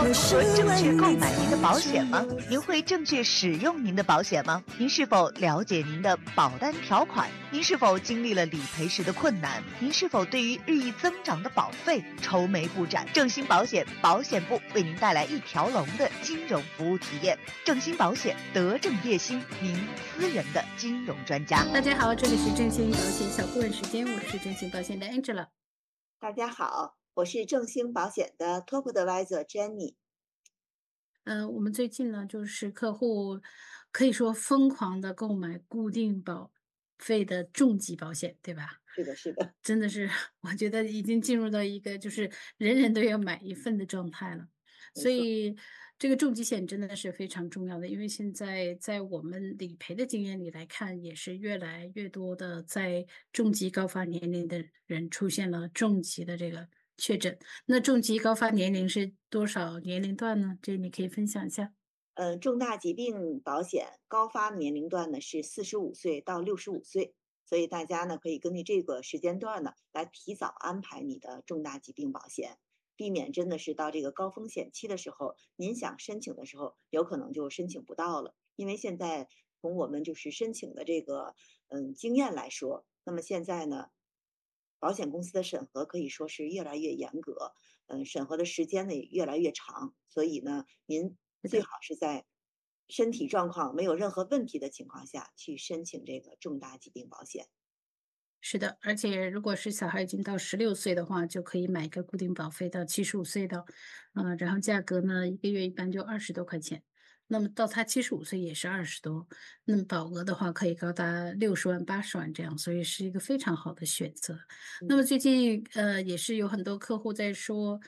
会正确购买您的保险吗？您会正确使用您的保险吗？您是否了解您的保单条款？您是否经历了理赔时的困难？您是否对于日益增长的保费愁眉不展？正兴保险保险部为您带来一条龙的金融服务体验。正兴保险，德正业兴，您私人的金融专家。 大家好，这里是正兴保险小顾问时间，我是正兴保险的 Angela。 大家好，我是正兴保险的 Top Advisor Jenny。 我们最近呢，就是客户可以说疯狂的购买固定保费的重疾保险，对吧？ 是的，是的， 真的是，我觉得已经进入到一个就是人人都要买一份的状态了。 没错， 所以这个重疾险真的是非常重要的，因为现在在我们理赔的经验里来看，也是越来越多的在重疾高发年龄的人出现了重疾的这个确诊。那重疾高发年龄是多少年龄段呢？这你可以分享一下。 重大疾病保险高发年龄段呢是45岁到65岁，所以大家呢可以根据这个时间段呢来提早安排你的重大疾病保险，避免真的是到这个高风险期的时候，您想申请的时候，有可能就申请不到了。因为现在从我们就是申请的这个经验来说，那么现在呢，保险公司的审核可以说是越来越严格，审核的时间呢也越来越长，所以呢，您是的。 最好是在身体状况没有任何问题的情况下去申请这个重大疾病保险。 是的，而且如果是小孩已经到16岁的话，就可以买一个固定保费到75岁的，然后价格呢，一个月一般就20多块钱。那么到他75岁也是20多，那么保额的话可以高达60万、80万这样，所以是一个非常好的选择。那么嗯， 最近也是有很多客户在说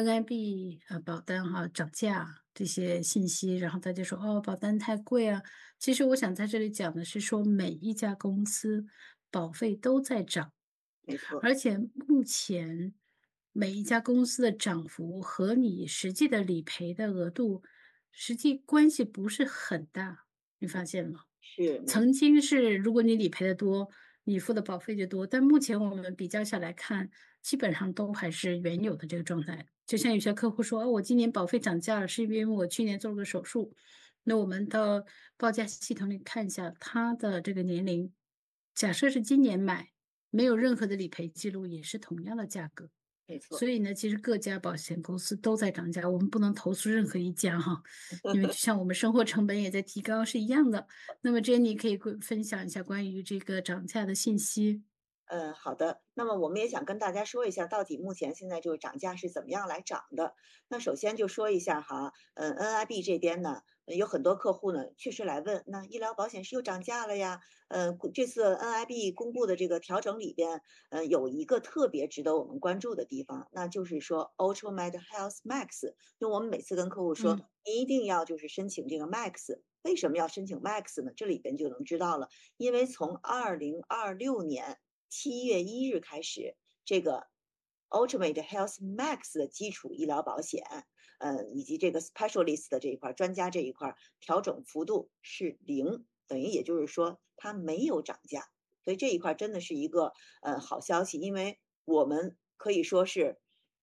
NIB 保单哈涨价这些信息，然后大家说哦保单太贵啊。其实我想在这里讲的是说每一家公司保费都在涨， 没错， 而且目前每一家公司的涨幅和你实际的理赔的额度实际关系不是很大，你发现吗？ 是没曾经是如果你理赔的多，你付的保费就多，但目前我们比较下来看，基本上都还是原有的这个状态。就像有些客户说，哦，我今年保费涨价了，是因为我去年做了个手术。那我们到报价系统里看一下他的这个年龄，假设是今年买，没有任何的理赔记录，也是同样的价格。 没错。 所以呢，其实各家保险公司都在涨价，我们不能投诉任何一家哈，因为就像我们生活成本也在提高是一样的。那么 Jenny 可以分享一下关于这个涨价的信息。 好的。那么我们也想跟大家说一下，到底目前现在这个涨价是怎么样来涨的。那首先就说一下哈，NIB 这边呢，有很多客户呢确实来问，那医疗保险是又涨价了呀？这次 NIB 公布的这个调整里边，有一个特别值得我们关注的地方，那就是说 Ultramed Health Max。就我们每次跟客户说， 嗯， 你一定要就是申请这个 Max。为什么要申请 Max 呢？这里边就能知道了，因为从2026年7月1日开始，这个 Ultimate Health Max 的基础医疗保险，以及这个 Specialist 的这一块专家这一块调整幅度是0，等于也就是说它没有涨价，所以这一块真的是一个好消息，因为我们可以说是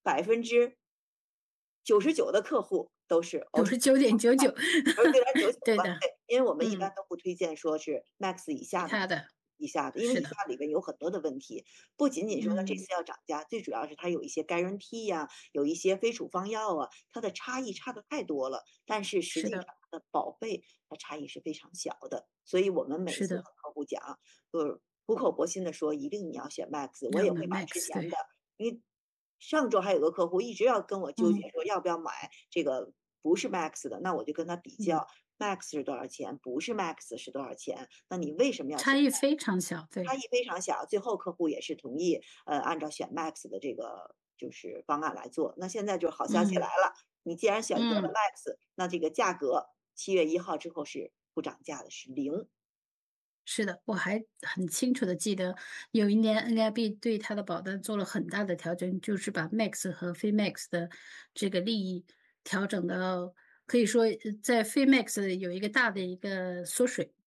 99%的客户都是 99.99， 而对它99 对的， 关费，因为我们一般嗯， 都不推荐说是 Max 以下的。 其他的， 因为是的， 以下里边有很多的问题，不仅仅说它这嗯， 次要涨价，最主要是它有一些 guarantee 呀，有一些非处方药啊，它的差异差的太多了，但是实际上是的， 它的保费它差异是非常小的，所以我们每是的， 次和客户讲，就是苦口婆心的说，一定你要选 Max，我要买也会把之 Max，对， 前的，因为上周还有个客户一直要跟我纠结嗯说要不要买这个不是 Max 的，那我就跟他比嗯， 较 Max 是多少钱，不是 Max 是多少钱，那你为什么要选？ 差异非常小，对， 差异非常小，最后客户也是同意，按照选 Max 的这个就是方案来做。那现在就好消息来嗯了，你既然选择了嗯。 Max，那这个价格7月1号之后是不涨价的，是0。 是的，我还很清楚的记得，有一年 NIB 对它的保单做了很大的调整，就是把 Max 和非 Max 的这个利益调整到可以说在非 Max 有一个大的一个缩水。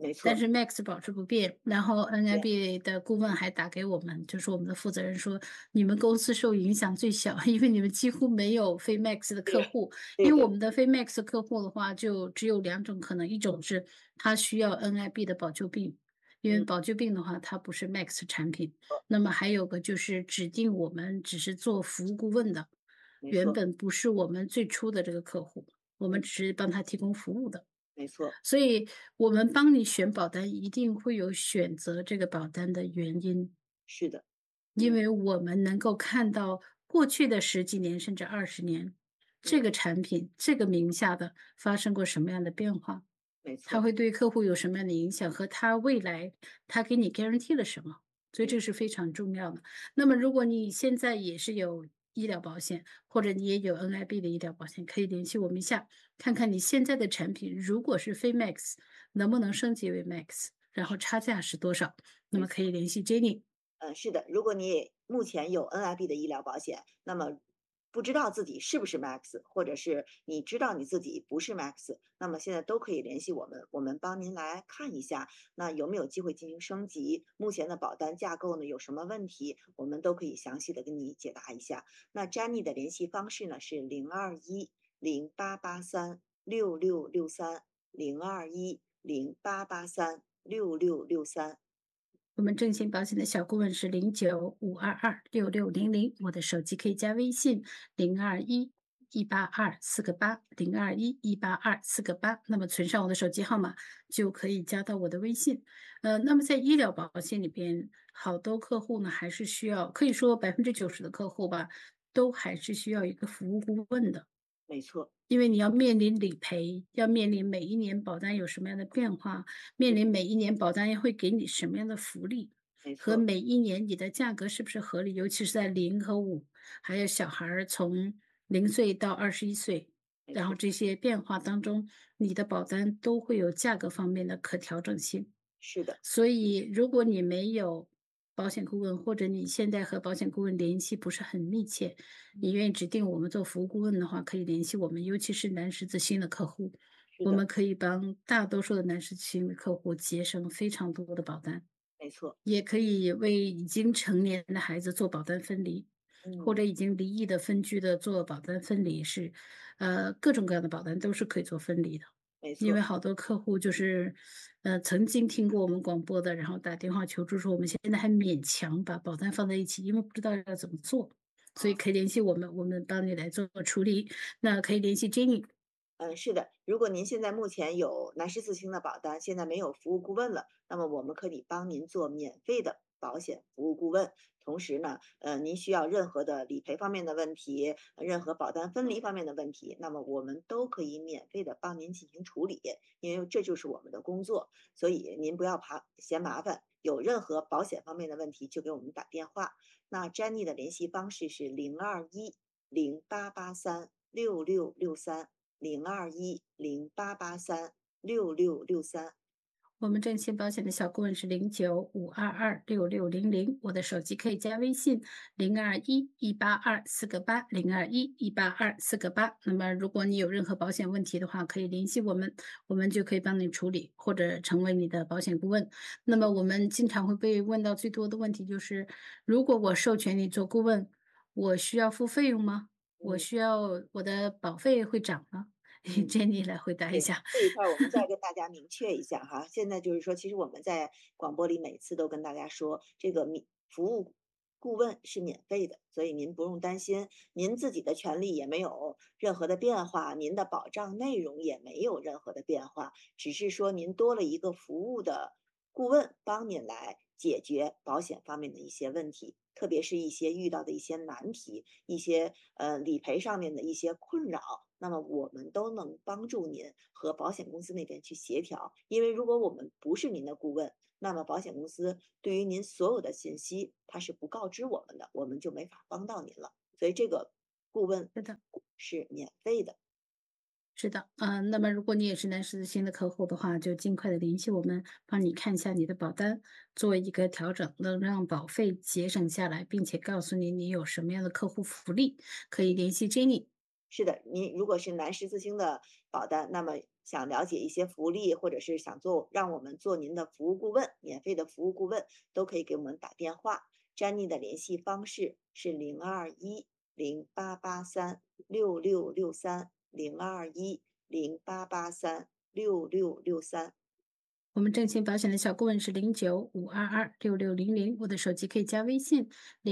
没错， 但是 Max 保持不变。然后 NIB 的顾问还打给我们，就是我们的负责人说，你们公司受影响最小，因为你们几乎没有非 Max 的客户。 对的， 因为我们的非 Max 客户的话，就只有两种可能，一种是他需要 NIB 的保救病。因为保救病的话，它不是 Max 产品。那么还有个就是指定我们只是做服务顾问的，原没错， 本不是我们最初的这个客户，我们只是帮他提供服务的。 没错， 所以我们帮你选保单，一定会有选择这个保单的原因， 是的， 因为我们能够看到过去的十几年甚至20年，这个产品这个名下的发生过什么样的变化， 没错， 它会对客户有什么样的影响，和它未来它给你 guarantee 了什么，所以这是非常重要的。那么如果你现在也是有医疗保险，或者你也有 NIB 的医疗保险，可以联系我们一下，看看你现在的产品如果是非 Max，能不能升级为 Max，然后差价是多少，那么没错。 可以联系 Jenny。 是的，如果你目前有 NIB 的医疗保险，那么不知道自己是不是 Max，或者是你知道你自己不是 Max，那么现在都可以联系我们，我们帮您来看一下，那有没有机会进行升级？目前的保单架构呢有什么问题？我们都可以详细的跟你解答一下。那 Jenny 的联系方式呢是0210883666302108836663。 我们正新保险的小顾问是0952266600，我的手机可以加微信0211824802118248，那么存上我的手机号码就可以加到我的微信。那么在医疗保险里边，好多客户呢还是需要，可以说90%的客户吧，都还是需要一个服务顾问的。 没错， 因为你要面临理赔，要面临每一年保单有什么样的变化，面临每一年保单会给你什么样的福利， 没错， 和每一年你的价格是不是合理，尤其是在0和5，还有小孩儿从0岁到21岁， 没错， 然后这些变化当中，你的保单都会有价格方面的可调整性。 是的， 所以，如果你没有保险顾问，或者你现在和保险顾问联系不是很密切，你愿意指定我们做服务顾问的话，可以联系我们，尤其是男士自新的客户， 是的， 我们可以帮大多数的男士自新的客户节省非常多的保单， 没错， 也可以为已经成年的孩子做保单分离，或嗯， 者已经离异的分居的做保单分离是，各种各样的保单都是可以做分离的。 没错， 因为好多客户就是，曾经听过我们广播的，然后打电话求助说，我们现在还勉强把保单放在一起，因为不知道要怎么做，所以啊。 可以联系我们，我们帮你来做处理。那可以联系 Jenny。 是的，如果您现在目前有男士自清的保单，现在没有服务顾问了，那么我们可以帮您做免费的保险服务顾问。同时呢，您需要任何的理赔方面的问题，任何保单分离方面的问题，那么我们都可以免费的帮您进行处理，因为这就是我们的工作。所以您不要嫌麻烦，有任何保险方面的问题就给我们打电话。那 Jenny 的联系方式是02108836663。02108836663。 我们正新保险的小顾问是0952266600，我的手机可以加微信02118244880211824488。那么如果你有任何保险问题的话，可以联系我们，我们就可以帮你处理，或者成为你的保险顾问。那么我们经常会被问到最多的问题就是，如果我授权你做顾问，我需要付费用吗？我嗯需要我的保费会涨吗？ 嗯。 Jenny 来回答一对， 下。 这一块儿我们再跟大家明确一下哈。现在就是说，其实我们在广播里每次都跟大家说，这个服务顾问是免费的，所以您不用担心，您自己的权利也没有任何的变化，您的保障内容也没有任何的变化，只是说您多了一个服务的顾问，帮您来解决保险方面的一些问题，特别是一些遇到的一些难题，一些理赔上面的一些困扰。那么我们都能帮助您和保险公司那边去协调，因为如果我们不是您的顾问，那么保险公司对于您所有的信息它是不告知我们的，我们就没法帮到您了。所以这个顾问是的。 是免费的。 是的，那么如果你也是南十字星的客户的话，就尽快的联系我们，帮你看一下你的保单，做一个调整，能让保费节省下来，并且告诉你你有什么样的客户福利，可以联系 Jenny。 是的，您如果是男士自星的保单，那么想了解一些福利，或者是想让我们做您的服务顾问，免费的服务顾问，都可以给我们打电话。詹妮的联系方式是0210883663，0210883663。 我们正新保险的小顾问是0952266600，我的手机可以加微信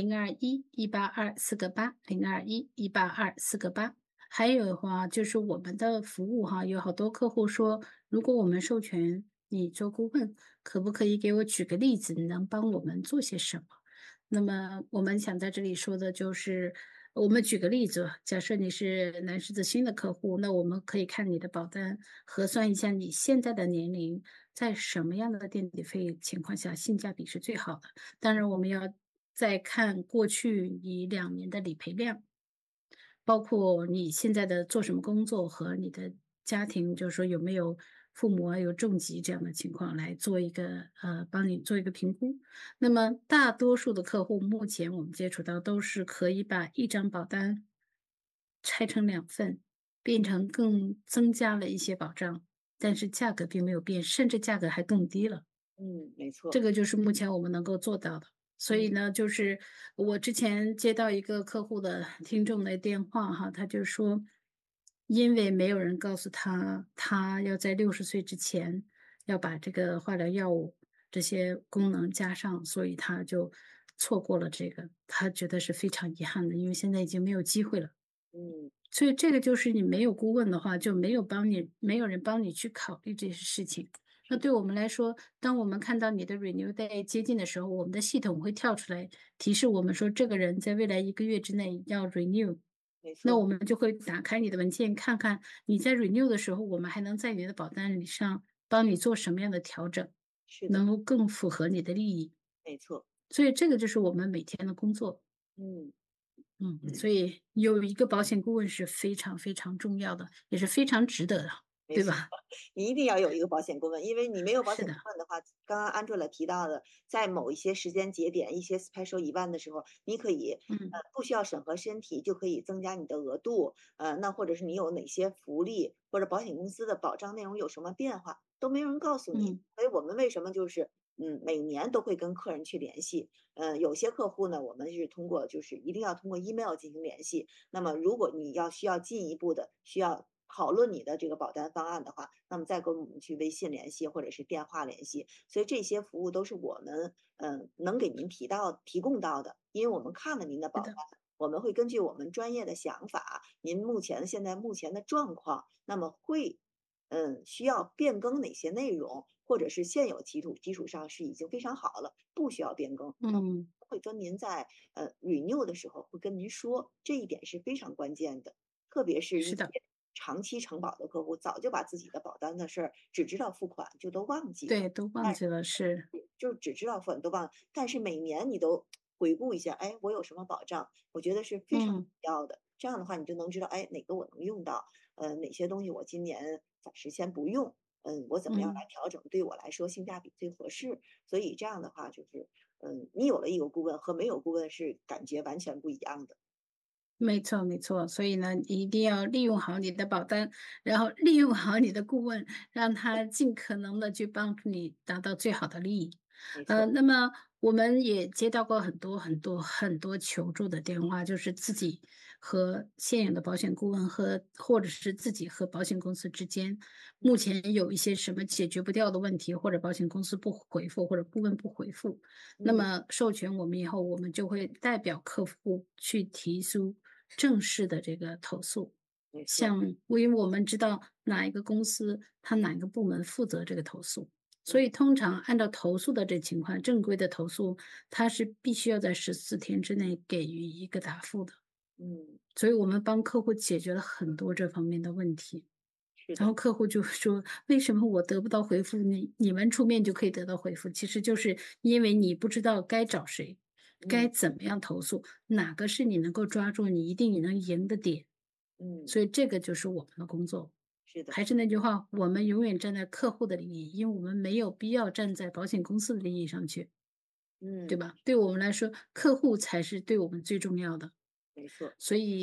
021-182-4个8，021-182-4个8。还有的话就是我们的服务哈，有好多客户说，如果我们授权你做顾问，可不可以给我举个例子，你能帮我们做些什么？那么我们想在这里说的就是，我们举个例子，假设你是男士子新的客户，那我们可以看你的保单，核算一下你现在的年龄，在什么样的垫底费情况下性价比是最好的。当然，我们要再看过去你2年的理赔量。包括你现在的做什么工作和你的家庭，就是说有没有父母啊有重疾这样的情况来做一个帮你做一个评估。那么大多数的客户，目前我们接触到都是可以把一张保单拆成2份，变成更增加了一些保障，但是价格并没有变，甚至价格还更低了。 没错。 这个就是目前我们能够做到的。所以呢，就是我之前接到一个客户的听众的电话哈，他就说，因为没有人告诉他，他要在60岁之前要把这个化疗药物这些功能加上，所以他就错过了这个，他觉得是非常遗憾的，因为现在已经没有机会了。 嗯所以这个就是你没有顾问的话，就没有人帮你去考虑这些事情。那对我们来说，当我们看到你的 renew day 接近的时候，我们的系统会跳出来提示我们说，这个人在未来1个月之内要 renew。 没错。 那我们就会打开你的文件，看看你在 renew 的时候，我们还能在你的保单里上帮你做什么样的调整， 是的。 能够更符合你的利益。 没错。 所以这个就是我们每天的工作。 嗯。 所以有一个保险顾问是非常非常重要的，也是非常值得的， 没错。 对吧？ 你一定要有一个保险顾问，因为你没有保险顾是的， 问的话，刚刚 Angela 提到的，在某一些时间节点、一些 special event 的时候，你可以嗯不需要审核身体就可以增加你的额度，那或者是你有哪些福利，或者保险公司的保障内容有什么变化，都没有人告诉你。 嗯所以我们为什么就是每年都会跟客人去联系，有些客户呢，我们是通过就是一定要通过 email 进行联系。那么如果你需要进一步的需要讨论你的这个保单方案的话，那么再跟我们去微信联系或者是电话联系。所以这些服务都是我们能给您提供到的，因为我们看了您的保单， 是的， 我们会根据我们专业的想法，您现在目前的状况，那么会需要变更哪些内容，或者是现有基础上是已经非常好了，不需要变更。那嗯， 会跟您在renew 的时候会跟您说，这一点是非常关键的。特别是一些是的， 长期承保的客户，早就把自己的保单的事儿只知道付款，就都忘记了。 对，都忘记了，是， 就只知道付款都忘了，但是每年你都回顾一下，哎，我有什么保障？我觉得是非常必嗯要的。这样的话，你就能知道，哎，哪个我能用到，哪些东西我今年暂时先不用，我怎么样来嗯。 调整，对我来说性价比最合适。所以这样的话，就是，你有了一个顾问和没有顾问是感觉完全不一样的。 没错，没错，所以呢，一定要利用好你的保单，然后利用好你的顾问，让他尽可能的去帮助你达到最好的利益。 没错。 那么我们也接到过很多很多很多求助的电话，就是自己和现有的保险顾问或者是自己和保险公司之间，目前有一些什么解决不掉的问题，或者保险公司不回复，或者顾问不回复，那嗯。 么授权我们以后，我们就会代表客户去提出正式的这个投诉。 没错。 像因为我们知道哪一个公司，它哪个部门负责这个投诉，所嗯。 以通常按照投诉的这情况，正规的投诉，它是必须要在14天之内给予一个答复的。 嗯。 所以我们帮客户解决了很多这方面的问题。 是的。 然后客户就说：“为什么我得不到回复？你们出面就可以得到回复。”其实就是因为你不知道该找谁，该嗯。 怎么样投诉，哪个是你能够抓住，你一定你能赢的点。 嗯。 所以这个就是我们的工作。 是的。 还是那句话，我们永远站在客户的利益，因为我们没有必要站在保险公司的利益上去，对嗯。 吧？对我们来说，客户才是对我们最重要的。 没错。 所以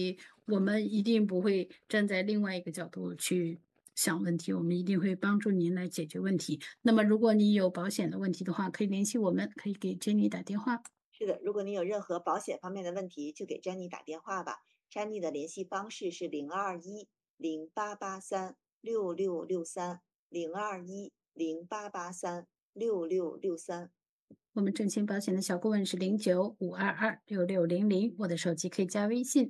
我们一定不会站在另外一个角度去想问题，我们一定会帮助您来解决问题。那么如果你有保险的问题的话，可以联系我们，可以给 Jenny 打电话。 是的，如果你有任何保险方面的问题，就给詹妮打电话吧。詹妮的联系方式是0210883666302108836663。 我们正清保险的小顾问是0952266600，我的手机可以加微信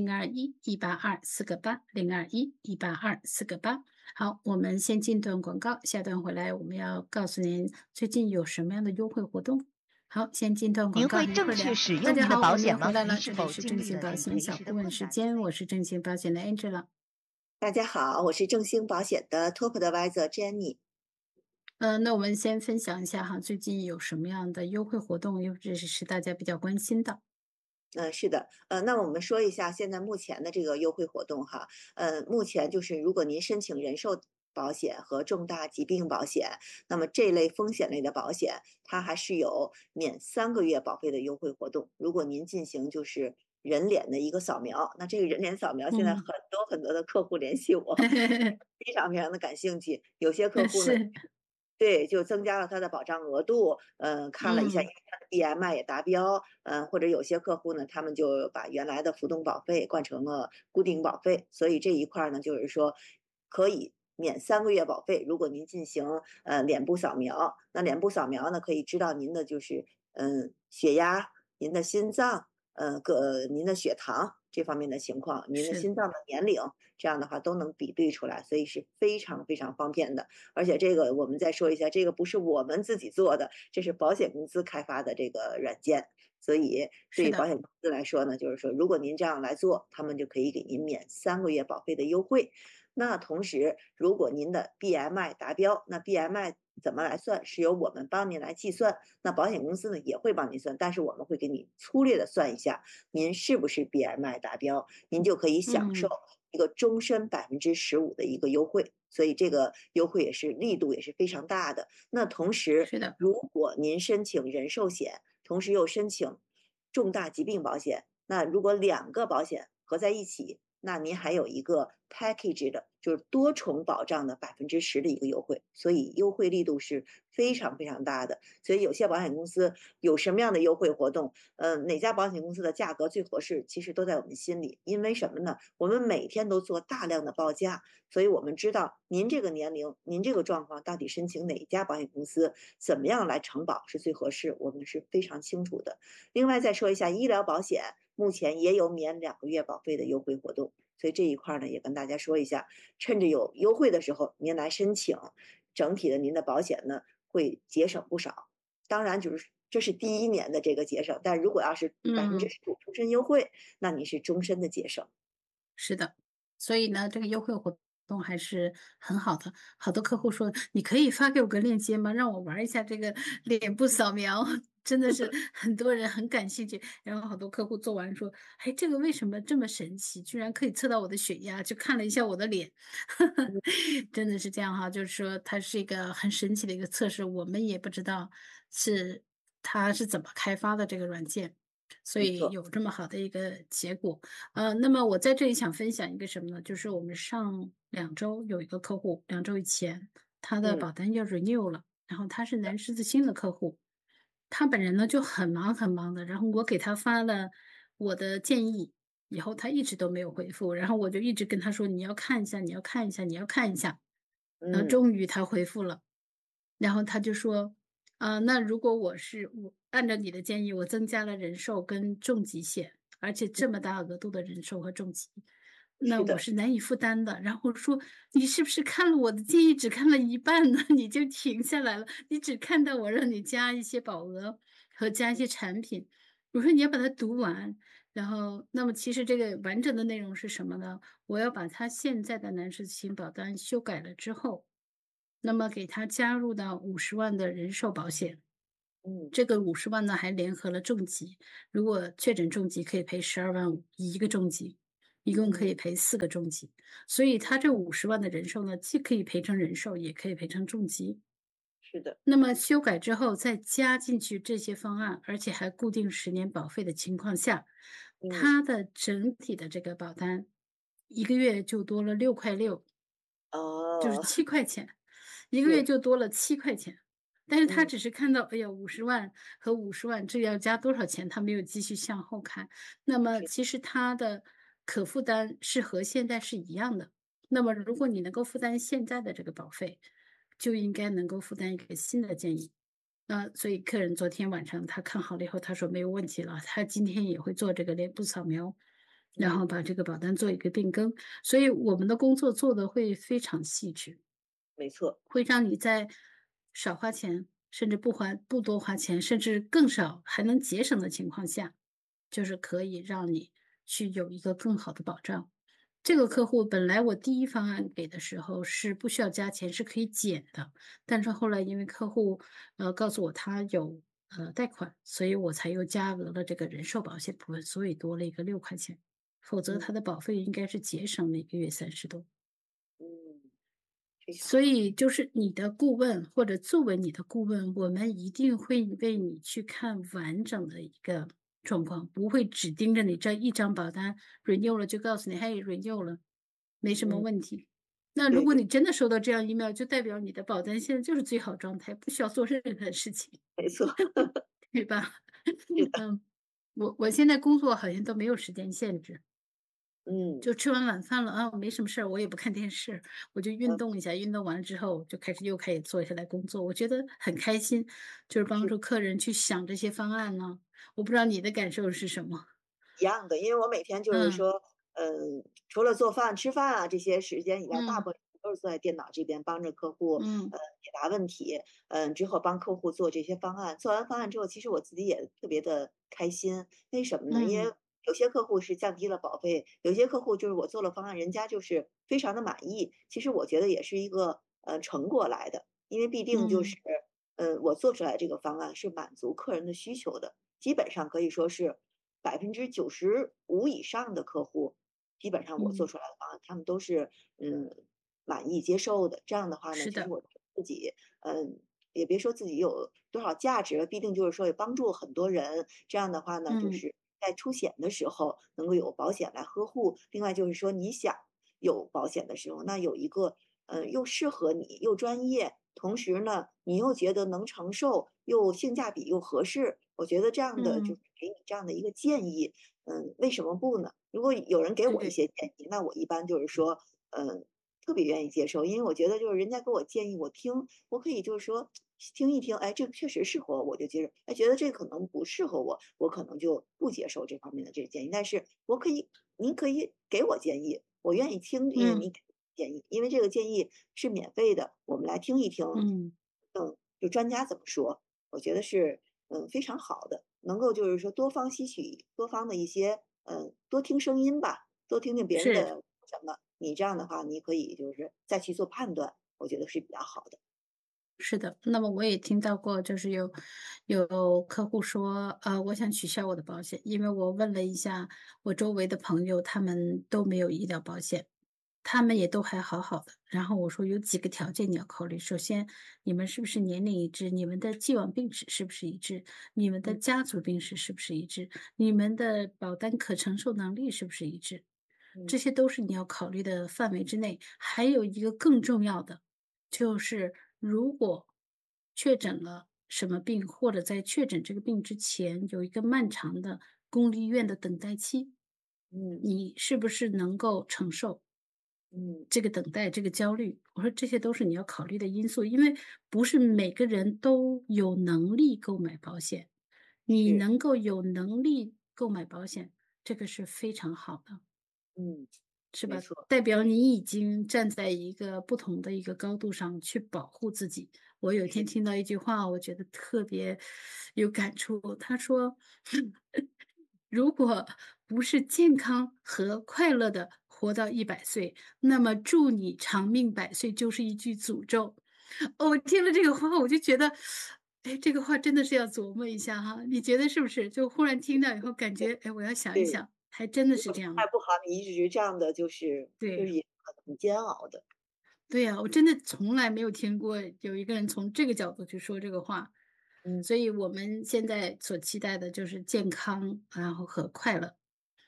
021-182-4个8，021-182-4个8。好，我们先进段广告，下段回来我们要告诉您最近有什么样的优惠活动。好，先进段广告， 您会正一会儿聊。 确使用大家好，我们您的保险又回来了， 吗？您是这里否经历是正兴保了理赔险小顾问时的困难？ 时间，我是正兴保险的 Angela。 大家好，我是正兴保险的 Top Advisor Jenny。 那我们先分享一下哈，最近有什么样的优惠活动，又或者是大家比较关心的？ 是的，那我们说一下现在目前的这个优惠活动哈。目前就是如果您申请人寿保险和重大疾病保险，那么这类风险类的保险，它还是有免3个月保费的优惠活动。如果您进行就是人脸的一个扫描，那这个人脸扫描现在很嗯， 多很多的客户联系我，非常非常的感兴趣。有些客户呢， 是， 对，就增加了他的保障额度，看了一下，因嗯， 为他的 BMI 也达标，或者有些客户呢，他们就把原来的浮动保费换成了固定保费，所以这一块儿呢，就是说可以免3个月保费。如果您进行脸部扫描，那脸部扫描呢，可以知道您的就是血压、您的心脏、您的血糖这方面的情况，您的是， 心脏的年龄，这样的话都能比对出来，所以是非常非常方便的。而且这个我们再说一下，这个不是我们自己做的，这是保险公司开发的这个软件。所以对是的， 于保险公司来说呢，就是说，如果您这样来做，他们就可以给您免3个月保费的优惠。那同时，如果您的 BMI 达标，那 BMI 怎么来算？是由我们帮您来计算。那保险公司呢也会帮您算，但是我们会给你粗略的算一下，您是不是 BMI 达标，您就可以享受嗯， 一个终身15%的一个优惠。所以这个优惠也是力度也是非常大的。那同时， 是的， 如果您申请人寿险，同时又申请重大疾病保险，那如果2个保险合在一起，那您还有一个 package 的，就是多重保障的10%的一个优惠，所以优惠力度是非常非常大的。所以有些保险公司有什么样的优惠活动，哪家保险公司的价格最合适，其实都在我们心里。因为什么呢？我们每天都做大量的报价，所以我们知道您这个年龄、您这个状况到底申请哪一家保险公司，怎么样来承保是最合适，我们是非常清楚的。另外再说一下医疗保险，目前也有免2个月保费的优惠活动，所以这一块呢也跟大家说一下，趁着有优惠的时候您来申请，整体的您的保险呢会节省不少。当然就是这是第一年的这个节省，但如果要是嗯。 15%终身优惠，那你是终身的节省。 是的，所以呢，这个优惠活动还是很好的。好多客户说：“你可以发给我个链接吗？让我玩儿一下这个脸部扫描。”真的是很多人很感兴趣。然后好多客户做完说：“哎，这个为什么这么神奇？居然可以测到我的血压？”就看了一下我的脸，真的是这样哈。就是说，它是一个很神奇的一个测试，我们也不知道它是怎么开发的这个软件。所没错。 以有这么好的一个结果。那么我在这里想分享一个什么呢？就是我们上2周有一个客户2周以前，他的嗯。 保单要 renew 了，然后他是南狮子星的客户，他本人呢就很忙很忙的，然后我给他发了我的建议，以后他一直都没有回复，然后我就一直跟他说：“你要看一下，你要看一下，你要看一下。”然后嗯。 终于他回复了。然后他就说：那如果我按照你的建议，我增加了人寿跟重疾险，而且这么大额度的人寿和重疾，那是的。 我是难以负担的。”然后我说：“你是不是看了我的建议只看了一半呢？你就停下来了，你只看到我让你加一些保额和加一些产品。”我说：“你要把它读完。”然后，那么其实这个完整的内容是什么呢？我要把他现在的男士型保单修改了之后，那么给他加入到50万的人寿保险。 嗯。 这个50万呢，还联合了重疾，如果确诊重疾可以赔12.5万一个重疾，一共可嗯。 以赔4个重疾。所以他这50万的人寿呢，既可以赔成人寿，也可以赔成重疾。 是的。 那么修改之后再加进去这些方案，而且还固定10年保费的情况下， 嗯， 它的整体的这个保单一个月就多了6.6块，就是哦， 7块钱，一个月是， 就多了7块钱。但是他嗯， 只是看到，哎呀50万和50万，这要加多少钱，他没有继续向后看。那么是， 其实他的可负担是和现在是一样的。那么如果你能够负担现在的这个保费，就应该能够负担一个新的建议。所以客人昨天晚上他看好了以后，他说没有问题了，他今天也会做这个脸部扫描，然后嗯， 把这个保单做一个变更。所以我们的工作做得会非常细致。 没错， 会让你在少花钱，甚至不多花钱，甚至更少还能节省的情况下，就是可以让你去有一个更好的保障。这没错， 个客户本来我第一方案给的时候是不需要加钱，是可以减的，但是后来因为客户告诉我他有贷款，所以我才又加额了这个人寿保险部分，所以多了一个6块钱，否则嗯， 他的保费应该是节省每个月30多。 嗯，非常好， 所以就是你的顾问或者作为你的顾问，我们一定会为你去看完整的一个状况，不会只盯着你这一张保单 renew 了就告诉你，嘿，renew 了，没什么嗯， 问题。那如对对， 果你真的收到这样 email，就代表你的保单现在就是最好状态，不需要做任何事情， 没错， 对吧？ 是的， 嗯，我现在工作好像都没有时间限制。 嗯， 就吃完晚饭了啊，没什么事儿，我也不看电视，我就运嗯， 动一下，运动完了之后就又开始坐下来工作，我觉得很开心，就是帮是。 助客人去想这些方案呢。我不知道你的感受是什么？ 一样的，因为我每天就是嗯说，除了做饭、吃饭啊这些时间以外，大嗯部分都是坐在电脑这边帮着客户， 嗯解答问题，之后帮客户做这些方案。做完方案之后，其实我自己也特别的开心。为什么呢？因嗯为有些客户是降低了保费，有些客户就是我做了方案，人家就是非常的满意。其实我觉得也是一个成果来的，因为必定就是嗯我做出来这个方案是满足客人的需求的。基本上可以说是95%以上的客户，基本上我做嗯， 出来的方案，他们都是满意接受的。这样的话呢， 是的， 其实我自己也别说自己有多少价值了，必定就是说也帮助很多人。这样的话呢，就嗯是在出险的时候能够有保险来呵护。另外就是说，你想有保险的时候，那有一个又适合你又专业，同时呢你又觉得能承受，又性价比又合适。我觉得这样的就嗯， 是给你这样的一个建议，为什么不呢？如果有人给我一对对， 些建议，那我一般就是说，特别愿意接受，因为我觉得就是人家给我建议，我听，我可以就是说听一听，哎，这个确实适合我，我就接受；哎，觉得这个可能不适合我，我可能就不接受这方面的这个建议。但是我可以，您可以给我建议，我愿意听，因为嗯你给建议，因为这个建议是免费的，我们来听一听， 嗯。 就专家怎么说，我觉得是非常好的，能够就是说多方吸取多方的一些多听声音吧，多听听别人是。 的什么，你这样的话，你可以就是再去做判断，我觉得是比较好的。 是的，那么我也听到过，就是有客户说，我想取消我的保险，因为我问了一下我周围的朋友，他们都没有医疗保险，他们也都还好好的。然后我说有几个条件你要考虑，首先你们是不是年龄一致，你们的既往病史是不是一致，你们的嗯家族病史是不是一致，你们的保单可承受能力是不是一致，这嗯些都是你要考虑的范围之内。还有一个更重要的。就是如果确诊了什么病，或者在确诊这个病之前有一个漫长的公立医院的等待期， 嗯你是不是能够承受嗯， 这个等待、这个焦虑？我说这些都是你要考虑的因素，因为不是每个人都有能力购买保险，你是， 能够有能力购买保险，这个是非常好的。 嗯， 是吧？ 没错， 代表你已经站在一个不同的一个高度上去保护自己。我有一天是， 听到一句话，我觉得特别有感触。他说：“如果不是健康和快乐的活到100岁，那么祝你长命百岁就是一句诅咒。”哦，我听了这个话，我就觉得，哎，这个话真的是要琢磨一下哈。你觉得是不是？就忽然听到以后，感觉，哎，我要想一对， 想，还真的如果状是这样的。 态不好，你一直这样的就是对。 也很煎熬的。 对呀，我真的从来没有听过有一个人从这个角度去说这个话， 嗯所以我们现在所期待的就是健康，然后和快乐。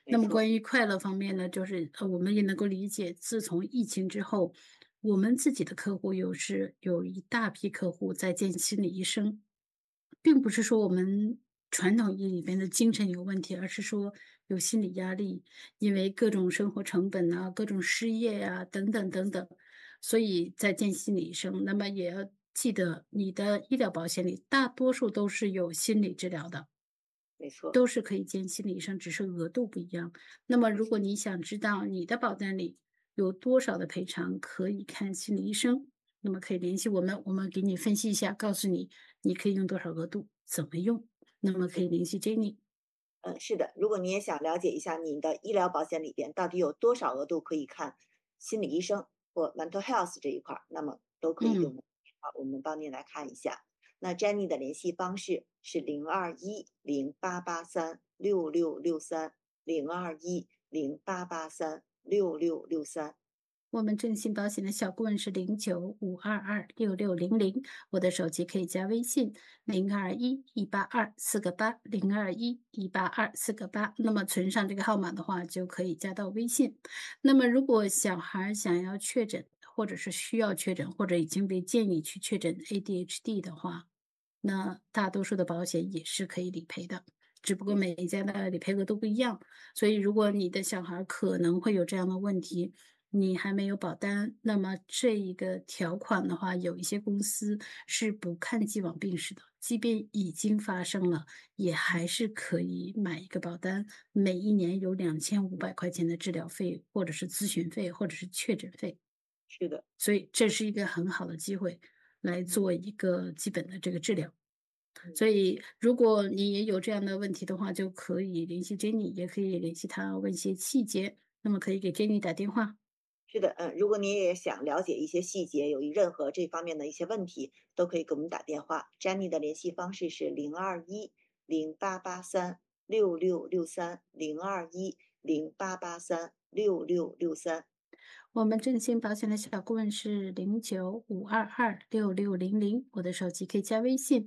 没错。 那么关于快乐方面呢，就是我们也能够理解，自从疫情之后，我们自己的客户有一大批客户在见心理医生，并不是说我们传统意义里边的精神有问题，而是说有心理压力，因为各种生活成本啊、各种失业呀、等等等等，所以在见心理医生。那么也要记得，你的医疗保险里大多数都是有心理治疗的。 没错。 都是可以见心理医生，只是额度不一样。那么如果你想知道你的保单里有多少的赔偿可以看心理医生，那么可以联系我们，我们给你分析一下，告诉你你可以用多少额度，怎么用。那么可以联系 Jenny。 是的，如果你也想了解一下你的医疗保险里边到底有多少额度可以看心理医生或 mental health 这一块儿，那么都可以给我嗯， 们我们帮您来看一下。那 Jenny 的联系方式是021088366663021088366663。 我们振兴保险的小顾问是0952266600，我的手机可以加微信02118824个802118824个8，那么存上这个号码的话就可以加到微信。那么如果小孩想要确诊，或者是需要确诊，或者已经被建议去确诊 ADHD 的话，那大多数的保险也是可以理赔的。只不过每一家的理赔额都不一样，所以如果你的小孩可能会有这样的问题，你还没有保单，那么这一个条款的话，有一些公司是不看既往病史的，即便已经发生了，也还是可以买一个保单，每一年有2500块钱的治疗费，或者是咨询费，或者是确诊费。 是的。 所以这是一个很好的机会来做一个基本的这个治疗。所嗯。 以如果你也有这样的问题的话，就可以联系 Jenny，也可以联系她问一些细节，那么可以给 Jenny 打电话。 是的。如果你也想了解一些细节，有任何这方面的一些问题，都可以给我们打电话。Jenny 的联系方式是021088366663021088366663。 我们振兴保险的小顾问是0952266600，我的手机可以加微信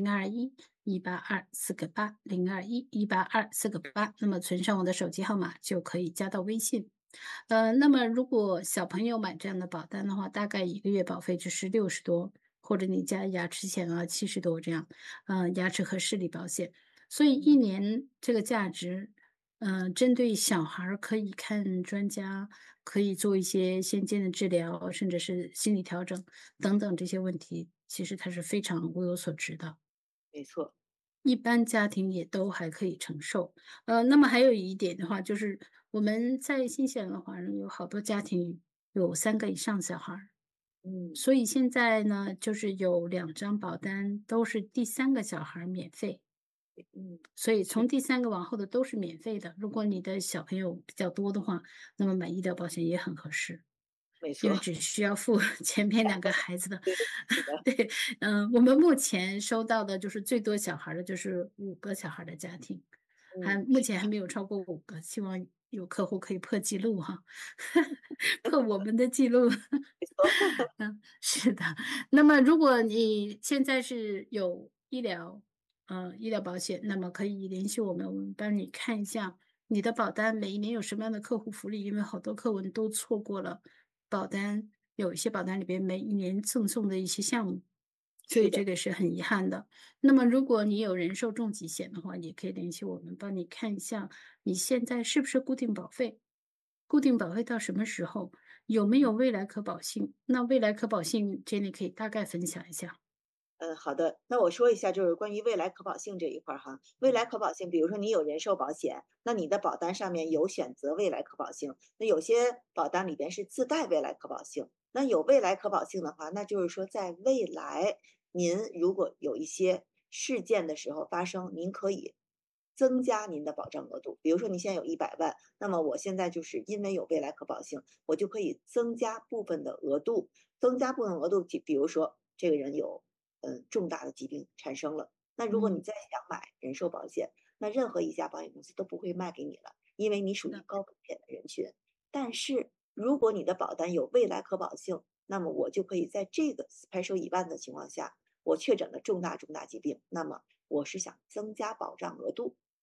02118824个802118824个8，那么存上我的手机号码就可以加到微信。那么如果小朋友买这样的保单的话，大概一个月保费就是60多，或者你加牙齿险啊70多这样，牙齿和视力保险，所以一年这个价值。针对小孩儿可以看专家，可以做一些先见的治疗，甚至是心理调整等等这些问题，其实它是非常物有所值的。 没错。 一般家庭也都还可以承受。那么还有一点的话，就是我们在新西兰的华人有好多家庭有3个以上小孩儿， 嗯。 所以现在呢，就是有2张保单都是第3个小孩儿免费。 嗯。 所以从第3个往后的都是免费的。如果你的小朋友比较多的话，那么买医疗保险也很合适， 没错。 因为只需要付前面2个孩子的。 对。是的。 对，我们目前收到的就是最多小孩儿的就是5个小孩儿的家庭， 嗯。 目前还没有超过5个，希望有客户可以破纪录哈，破我们的记录。 没错。 是的。那么如果你现在是有医疗保险，那么可以联系我们，我们帮你看一下你的保单每一年有什么样的客户福利，因为好多客户都错过了保单，有一些保单里边每一年赠送的一些项目，所以是的。 这个是很遗憾的。那么如果你有人寿重疾险的话，也可以联系我们，帮你看一下你现在是不是固定保费，固定保费到什么时候，有没有未来可保性？那未来可保性，Jenny 可以大概分享一下。 好的，那我说一下，就是关于未来可保性这一块儿哈。未来可保性，比如说你有人寿保险，那你的保单上面有选择未来可保性，那有些保单里边是自带未来可保性。那有未来可保性的话，那就是说在未来您如果有一些事件的时候发生，您可以增加您的保障额度。比如说你现在有100万，那么我现在就是因为有未来可保性，我就可以增加部分的额度，增加部分额度，比如说这个人有重大的疾病产生了，那如果你嗯， 再想买人寿保险，那任何一家保险公司都不会卖给你了，因为你属于是的。 高风险的人群。但是如果你的保单有未来可保性，那么我就可以在这个 special event 的情况下，我确诊了重大疾病，那么我是想增加保障额度，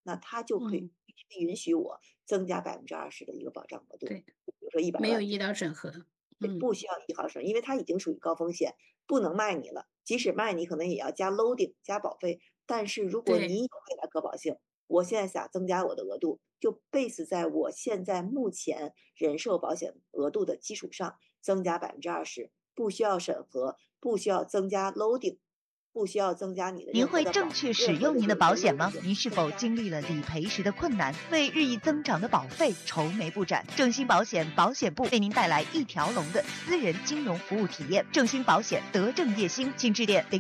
那它就可以嗯， 允许我增加20%的一个保障额度， 对， 比如说100万。 没有医疗审核。嗯， 不需要1毫升，因为它已经属于高风险，不能卖你了。即使卖你，可能也要加 loading 加保费。但是如果对。 你有未来可保性，我现在想增加我的额度，就 base 在我现在目前人寿保险额度的基础上增加20%，不需要审核，不需要增加 loading，不需要增加你的您会任何的正确使任何用您的的这个保险 loading 吗？您是否经历了理赔时的困难，为日益增长的保费愁眉不展？正兴保险保险部为您带来一条龙的私人金融服务体验。正兴保险德正叶兴，请致电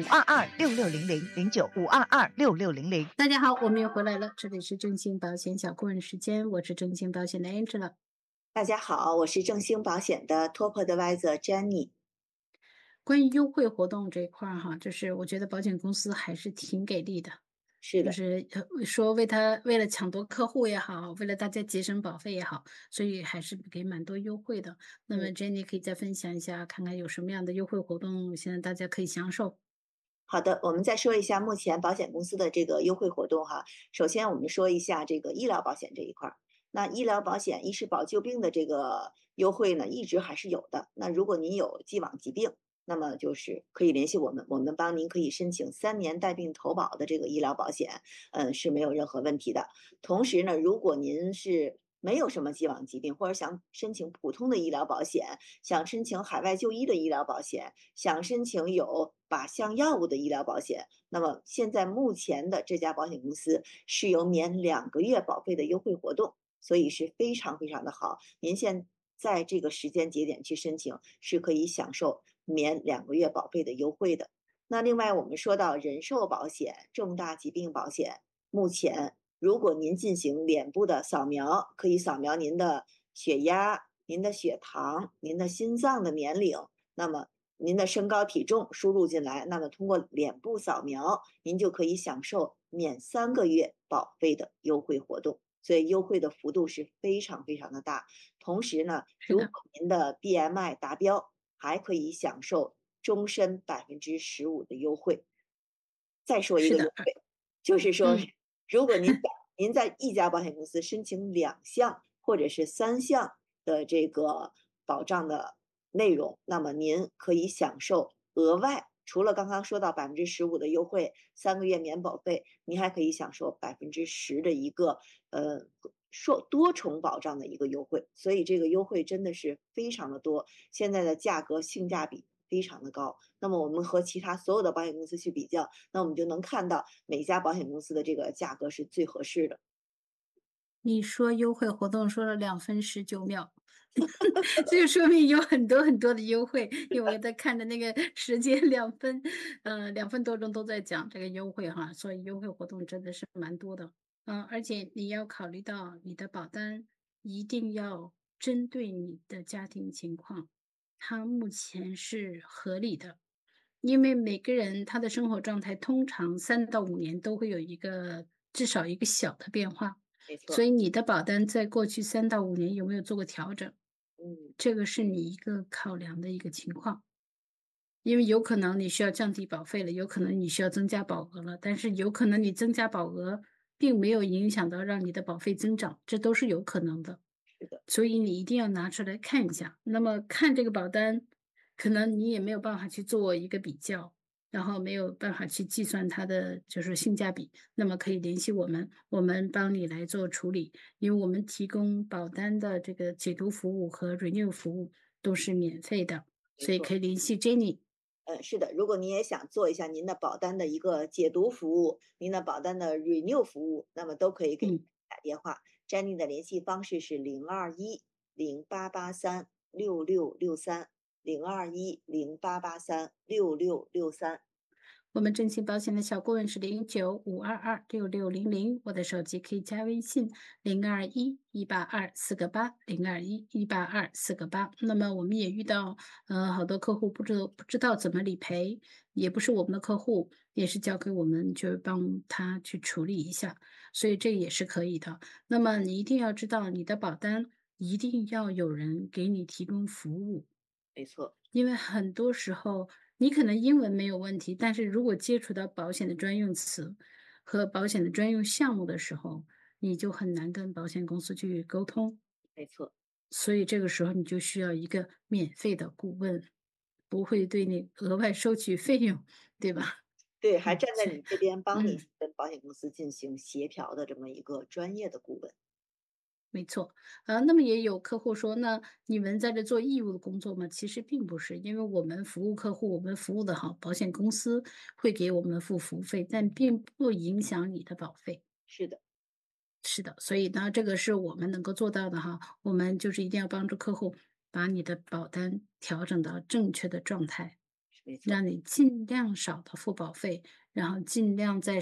09-522-6600，09-522-6600。 大家好，我们又回来了，这里是正兴保险小顾问时间，我是正兴保险的 Angela。 大家好，我是正兴保险的 Top Advisor Jenny。 关于优惠活动这一块儿哈，就是我觉得保险公司还是挺给力的， 是的。 就是说为了抢夺客户也好，为了大家节省保费也好，所以还是给蛮多优惠的。那么 Jenny 可以再分享一下，看看有什么样的优惠活动，现在大家可以享受。 好的，我们再说一下目前保险公司的这个优惠活动哈。首先，我们说一下这个医疗保险这一块儿。那医疗保险医师保旧病的这个优惠呢，一直还是有的。那如果您有既往疾病，那么就是可以联系我们，我们帮您可以申请3年带病投保的这个医疗保险，是没有任何问题的。同时呢，如果您是没有什么既往疾病，或者想申请普通的医疗保险，想申请海外就医的医疗保险，想申请有靶向药物的医疗保险，那么现在目前的这家保险公司是有免2个月保费的优惠活动，所以是非常非常的好。您现在这个时间节点去申请，是可以享受免2个月保费的优惠的。那另外我们说到人寿保险、重大疾病保险，目前如果您进行脸部的扫描，可以扫描您的血压、您的血糖、您的心脏的年龄，那么您的身高体重输入进来，那么通过脸部扫描，您就可以享受免3个月保费的优惠活动。所以优惠的幅度是非常非常的大。同时呢，如果是的， 您的 BMI 达标，还可以享受终身15%的优惠。再说一是的， 个优惠，就是说， 嗯， 如果您在一家保险公司申请2项或者是3项的这个保障的内容，那么您可以享受额外除了刚刚说到15%的优惠，3个月免保费，您还可以享受10%的一个说多重保障的一个优惠。所以这个优惠真的是非常的多，现在的价格性价比非常的高。那么我们和其他所有的保险公司去比较，那我们就能看到每家保险公司的这个价格是最合适的。 你说优惠活动说了2分19秒。这就说明有很多很多的优惠，因为我在看的那个时间2分多钟都在讲这个优惠哈，所以优惠活动真的是蛮多的。而且你要考虑到你的保单一定要针对你的家庭情况，它目前是合理的，因为每个人他的生活状态通常3到5年都会有至少一个小的变化。 没错。 所以你的保单在过去3到5年有没有做过调整？ 嗯。 这个是你一个考量的一个情况。因为有可能你需要降低保费了，有可能你需要增加保额了，但是有可能你增加保额并没有影响到让你的保费增长，这都是有可能的。 是的。 所以你一定要拿出来看一下。那么看这个保单，可能你也没有办法去做一个比较，然后没有办法去计算它的就是性价比，那么可以联系我们，我们帮你来做处理，因为我们提供保单的这个解读服务和 renew 服务都是免费的，所以没错。 可以联系 Jenny。 是的，如果您也想做一下您的保单的一个解读服务，您的保单的 renew 服务，那么都可以给嗯。 打电话。Jenny 的联系方式是021-0883-6663021-0883-6663。 我们正兴保险的小顾问是09-522-6600，我的手机可以加微信021-182-4个8，021-182-4个8。那么我们也遇到好多客户不知道怎么理赔，也不是我们的客户，也是交给我们，就是帮他去处理一下，所以这也是可以的。那么你一定要知道，你的保单一定要有人给你提供服务。 没错。 因为很多时候你可能英文没有问题，但是如果接触到保险的专用词， 和保险的专用项目的时候，你就很难跟保险公司去沟通。 没错。 所以这个时候你就需要一个免费的顾问，不会对你额外收取费用，对吧？ 对，还嗯， 站在你这边帮你嗯。 跟保险公司进行协调的这么一个专业的顾问。 没错，那么也有客户说，那你们在这做义务的工作吗？其实并不是，因为我们服务客户，我们服务的好，保险公司会给我们付服务费，但并不影响你的保费。 是的。 是的，所以呢，这个是我们能够做到的哈。我们就是一定要帮助客户把你的保单调整到正确的状态， 没错。 让你尽量少的付保费，然后尽量在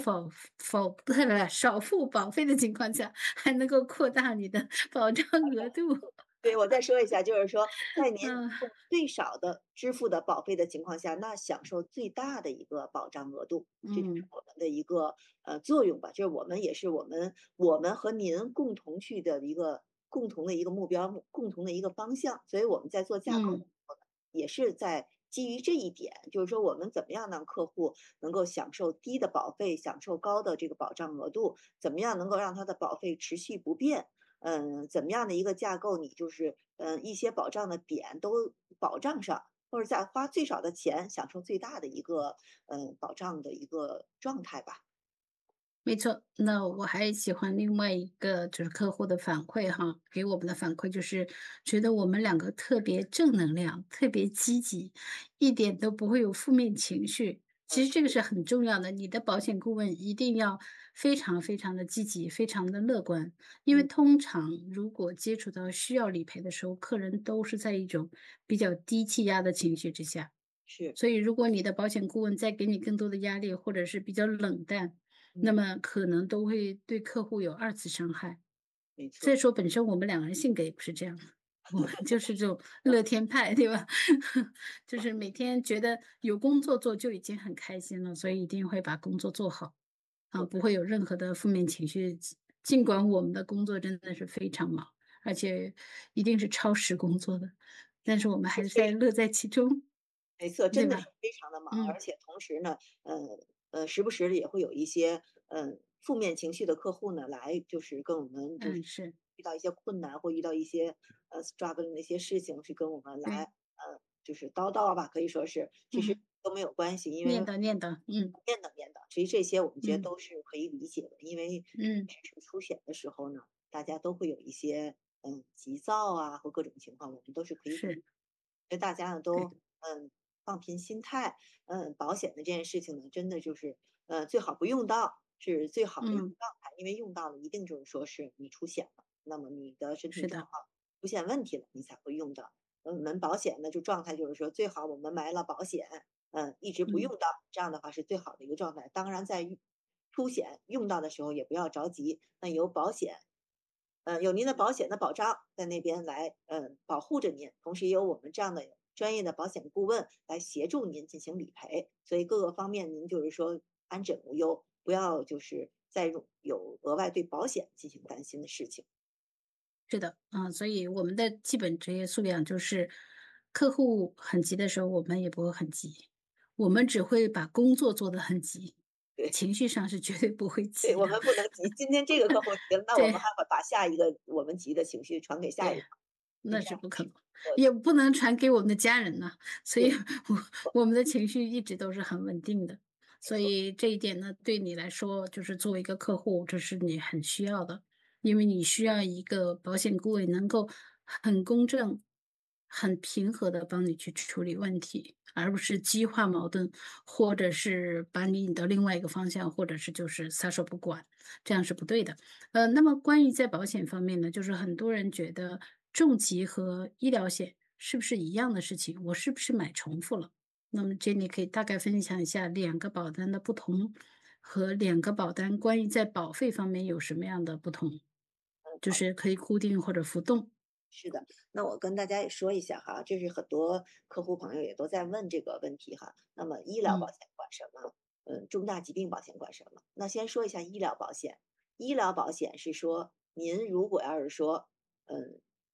少付保费的情况下，还能够扩大你的保障额度。 对，我再说一下，就是说，在您嗯用最少的支付的保费的情况下，那享受最大的一个保障额度，这就是嗯我们的一个作用吧。就是我们也是我们和您共同去的一个共同的一个目标，共同的一个方向。所以我们在做架构的嗯时候呢，也是在基于这一点，就是说我们怎么样让客户能够享受低的保费，享受高的这个保障额度，怎么样能够让他的保费持续不变。怎么样的一个架构，你就是一些保障的点都保障上，或者在花最少的钱享受最大的一个保障的一个状态吧。 没错，那我还喜欢另外一个就是客户的反馈哈，给我们的反馈就是觉得我们两个特别正能量，特别积极，一点都不会有负面情绪。其实这个是很重要的，你的保险顾问一定要非常非常的积极，非常的乐观，因为嗯。 通常如果接触到需要理赔的时候，客人都是在一种比较低气压的情绪之下。 是。 所以如果你的保险顾问再给你更多的压力，或者是比较冷淡，那嗯。 么可能都会对客户有二次伤害。 没错。 再说本身我们两个人性格也不是这样的，我们就是这种乐天派，对吧？就是每天觉得有工作做就已经很开心了，所以一定会把工作做好，不会有任何的负面情绪。尽管我们的工作真的是非常忙，而且一定是超时工作的，但是我们还是在乐在其中， 没错， 对吧？ 真的是非常的忙，而嗯， 且同时呢，时不时的也会有一些负面情绪的客户呢，来就是跟我们就是嗯，是， 遇到一些困难或遇到一些struggling 的一些事情，是跟我们来对， 就是叨叨吧，可以说是其实嗯， 都没有关系，因为念叨念叨， 念叨，其实这些我们觉得嗯， 都是可以理解的，因为嗯， 是出险的时候呢，大家都会有一些急躁啊或各种情况，我们都是可以理是， 解。所以大家呢对， 都放平心态。保险的这件事情呢，真的就是最好不用到是最好的一个嗯， 状态，因为用到了一定就是说是你出险了，那么你的身体是的， 状况出现问题了，你才会用到。我们保险呢就状态就是说最好我们买了保险，一直不嗯， 用到，这样的话是最好的一个状态。当然在出险用到的时候也不要着急，那有保险。有您的保险的保障在那边来，保护着您，同时也有我们这样的专业的保险顾问来协助您进行理赔，所以各个方面您就是说安枕无忧，不要就是再有额外对保险进行担心的事情。 是的，所以我们的基本职业素养就是，客户很急的时候，我们也不会很急，我们只会把工作做得很急， 对。 情绪上是绝对不会对， 急的。 我们不能急，今天这个客户急了，那我们对还会把下一个我们急的情绪传给下一对， 个，是那这样。 是不可能，也不能传给我们的家人呐。所以对。 我们的情绪一直都是很稳定的。 没错。 所以这一点呢，对你来说，就是作为一个客户，这是你很需要的，因为你需要一个保险顾问能够很公正、很平和的帮你去处理问题，而不是激化矛盾，或者是把你引到另外一个方向，或者是就是撒手不管，这样是不对的。那么关于在保险方面呢，就是很多人觉得重疾和医疗险是不是一样的事情？我是不是买重复了？那么 Jenny 可以大概分享一下两个保单的不同，和两个保单关于在保费方面有什么样的不同？就是可以固定或者浮动。 是的，那我跟大家也说一下哈，这是很多客户朋友也都在问这个问题哈。那么医疗保嗯险管什么？重大疾病保险管什么？那先说一下医疗保险。医疗保险是说，您如果要是说，嗯，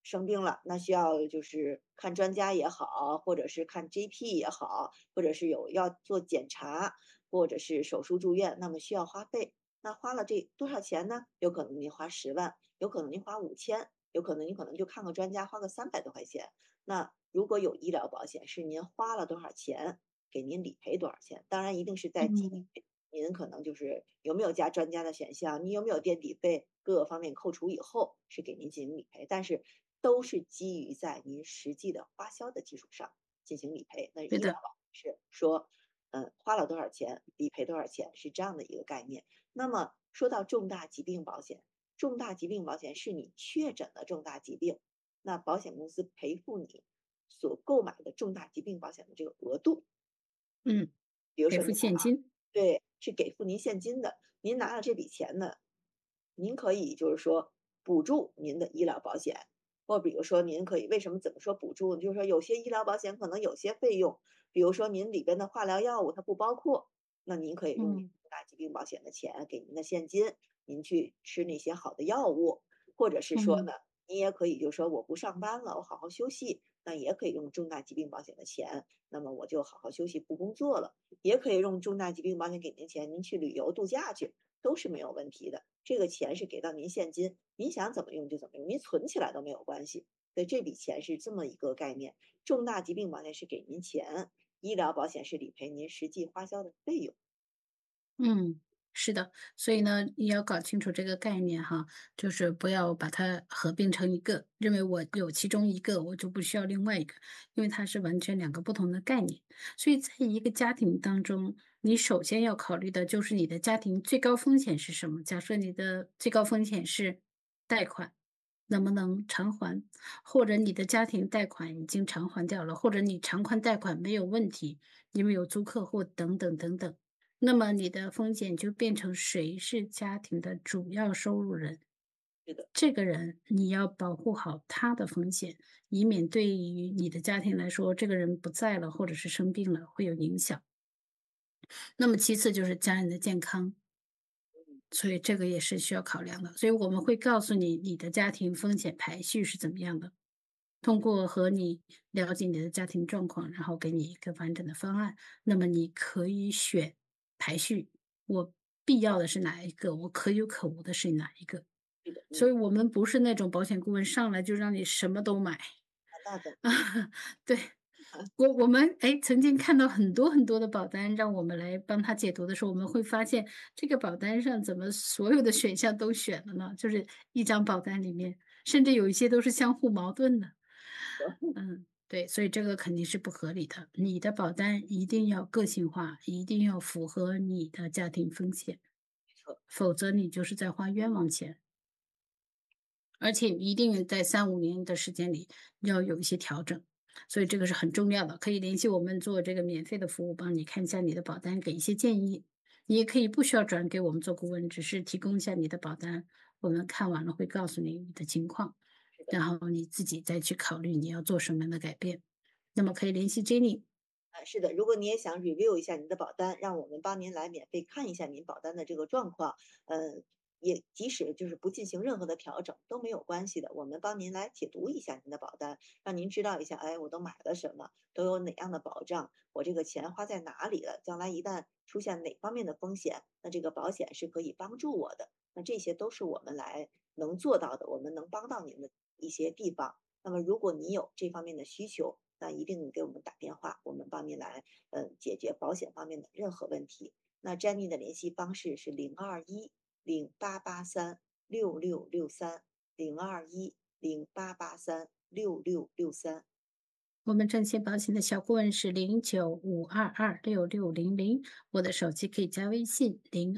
生病了，那需要就是看专家也好，或者是看 GP 也好，或者是要做检查，或者是手术住院，那么需要花费。那花了这多少钱呢？有可能您花10万，有可能您花5000，有可能您就看个专家花个300多块钱。那如果有医疗保险，是您花了多少钱，给您理赔多少钱。当然一定是在基嗯， 于您可能就是有没有加专家的选项，你有没有垫底费，各个方面扣除以后是给您进行理赔，但是都是基于在您实际的花销的基础上进行理赔。那对的， 医疗保是说，花了多少钱，理赔多少钱，是这样的一个概念。那么说到重大疾病保险，重大疾病保险是你确诊了重大疾病，那保险公司赔付你所购买的重大疾病保险的这个额度。 嗯， 比如给付说您买了， 现金， 对，是给付您现金的。您拿了这笔钱呢，您可以就是说补助您的医疗保险，或比如说您可以为什么怎么说补助呢？就是说有些医疗保险可能有些费用，比如说您里边的化疗药物它不包括，那您可以用您嗯重大疾病保险的钱给您的现金，您去吃那些好的药物，或者是说嗯呢，您也可以就是说我不上班了，我好好休息，那也可以用重大疾病保险的钱，那么我就好好休息不工作了。也可以用重大疾病保险给您钱，您去旅游度假去，都是没有问题的。这个钱是给到您现金，您想怎么用就怎么用，您存起来都没有关系。所以这笔钱是这么一个概念，重大疾病保险是给您钱，医疗保险是理赔您实际花销的费用。 嗯，是的，所以呢，你要搞清楚这个概念哈，就是不要把它合并成一个，认为我有其中一个，我就不需要另外一个，因为它是完全两个不同的概念。所以在一个家庭当中，你首先要考虑的就是你的家庭最高风险是什么。假设你的最高风险是贷款，能不能偿还？或者你的家庭贷款已经偿还掉了，或者你偿还贷款没有问题，因为有租客或等等等等。那么你的风险就变成谁是家庭的主要收入人， 是的， 这个人你要保护好他的风险，以免对于你的家庭来说，这个人不在了或者是生病了会有影响。那么其次就是家人的健康，所以这个也是需要考量的。所以我们会告诉你你的家庭风险排序是怎么样的，通过和你了解你的家庭状况，然后给你一个完整的方案。那么你可以选排序，我必要的是哪一个，我可有可无的是哪一个。 是的， 所以我们不是那种保险顾问上来就让你什么都买。 那的， 对，我们曾经看到很多很多的保单，让我们来帮他解读的时候，我们会发现这个保单上怎么所有的选项都选了呢？就是一张保单里面，甚至有一些都是相互矛盾的。嗯，对，所以这个肯定是不合理的。你的保单一定要个性化，一定要符合你的家庭风险， 没错， 否则你就是在花冤枉钱。而且一定在3、5年的时间里要有一些调整，所以这个是很重要的。可以联系我们做这个免费的服务，帮你看一下你的保单，给一些建议。你也可以不需要转给我们做顾问，只是提供一下你的保单，我们看完了会告诉你的情况， 是的。 然后你自己再去考虑你要做什么样的改变。那么可以联系 Jenny。 是的，如果你也想 review 一下您的保单，让我们帮您来免费看一下您保单的这个状况，也即使就是不进行任何的调整都没有关系的，我们帮您来解读一下您的保单，让您知道一下，哎，我都买了什么，都有哪样的保障，我这个钱花在哪里了，将来一旦出现哪方面的风险，那这个保险是可以帮助我的，那这些都是我们来能做到的，我们能帮到您的一些地方。那么如果你有这方面的需求，那一定给我们打电话，我们帮您来解决保险方面的任何问题。那 Jenny 的联系方式是021088366663021088366663。 我们正确保险的小顾问是0952266600，我的手机可以加微信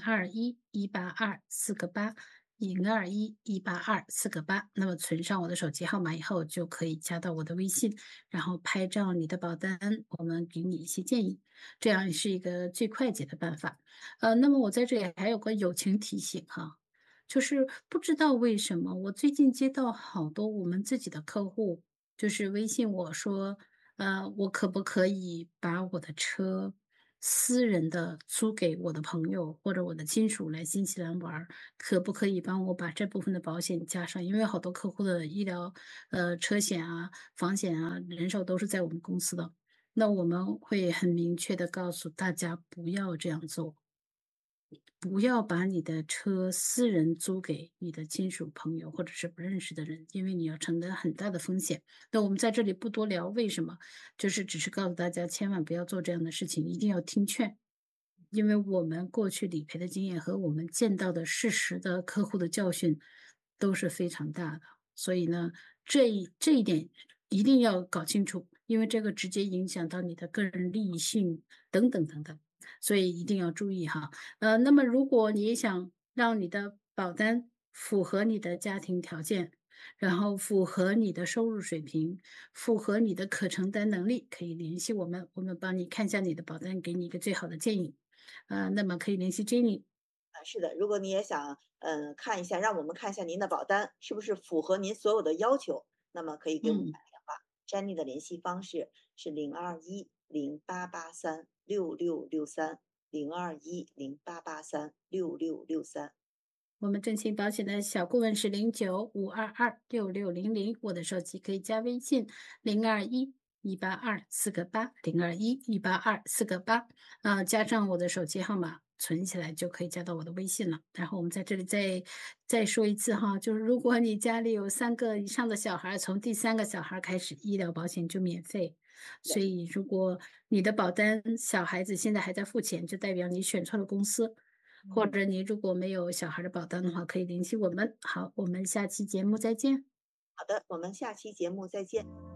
0211824802118248。那么存上我的手机号码以后，就可以加到我的微信，然后拍照你的保单，我们给你一些建议，这样是一个最快捷的办法。那么我在这里还有个友情提醒哈，就是不知道为什么，我最近接到好多我们自己的客户，就是微信我说，我可不可以把我的车， 私人的租给我的朋友或者我的亲属来新西兰玩儿，可不可以帮我把这部分的保险加上？因为好多客户的医疗，车险啊、房险啊、人寿都是在我们公司的，那我们会很明确的告诉大家不要这样做。不要把你的车私人租给你的亲属、朋友或者是不认识的人，因为你要承担很大的风险。那我们在这里不多聊为什么，就是只是告诉大家千万不要做这样的事情，一定要听劝。因为我们过去理赔的经验和我们见到的事实的客户的教训都是非常大的，所以呢，这一点一定要搞清楚，因为这个直接影响到你的个人利益性等等等等，所以一定要注意哈。那么如果你想让你的保单符合你的家庭条件，然后符合你的收入水平，符合你的可承担能力，可以联系我们，我们帮你看一下你的保单，给你一个最好的建议。那么可以联系 Jenny。 是的，如果你也想看一下，让我们看一下您的保单是不是符合您所有的要求，那么可以给我们嗯。 打电话。Jenny 的联系方式是021088366663021088366663。 我们正清保险的小顾问是0952266600，我的手机可以加微信021-182-4个8021-182-4个8，加上我的手机号码存起来就可以加到我的微信了。然后我们在这里再说一次哈，就是如果你家里有3个以上的小孩儿，从第3个小孩儿开始，医疗保险就免费。所以如果你的保单小孩子现在还在付钱，就代表你选错了公司。或嗯， 者你如果没有小孩儿的保单的话，可以联系我们。好，我们下期节目再见。 好的，我们下期节目再见。